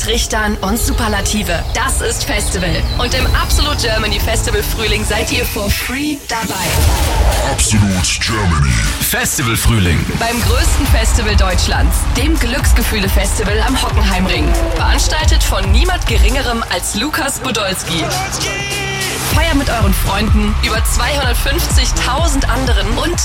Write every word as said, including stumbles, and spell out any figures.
Trichtern und Superlative. Das ist Festival. Und im Absolut Germany Festival Frühling seid ihr for free dabei. Absolut Germany. Festival Frühling. Beim größten Festival Deutschlands, dem Glücksgefühle-Festival am Hockenheimring. Veranstaltet von niemand Geringerem als Lukas Podolski. Feier mit euren Freunden, über zweihundertfünfzigtausend anderen und